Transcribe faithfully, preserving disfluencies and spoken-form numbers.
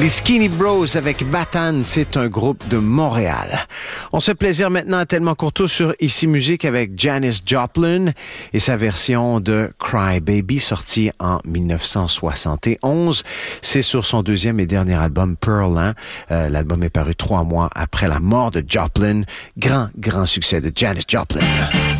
Les Skinny Bros avec Batane, c'est un groupe de Montréal. On se fait plaisir maintenant à Tellement Courteau sur Ici Musique avec Janis Joplin et sa version de Cry Baby sortie en dix-neuf cent soixante et onze. C'est sur son deuxième et dernier album Pearl. Hein? Euh, l'album est paru trois mois après la mort de Joplin. Grand, grand succès de Janis Joplin.